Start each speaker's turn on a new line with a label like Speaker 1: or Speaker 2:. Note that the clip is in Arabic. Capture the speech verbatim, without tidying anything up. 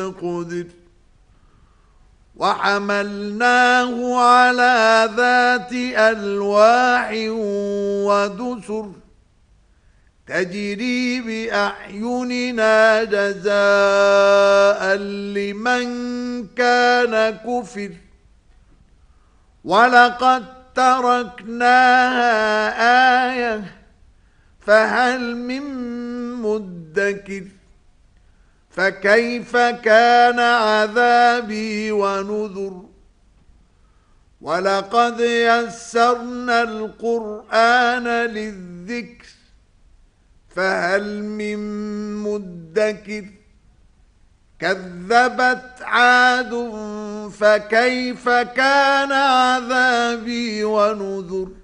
Speaker 1: فقدر وحملناه على ذات ألواح ودسر تجري بأعيننا جزاء لمن كان كفر ولقد تركناها آية فهل من مدكر فكيف كان عذابي ونذر ولقد يسرنا القرآن للذكر فهل من مدكر كذبت عاد فكيف كان عذابي ونذر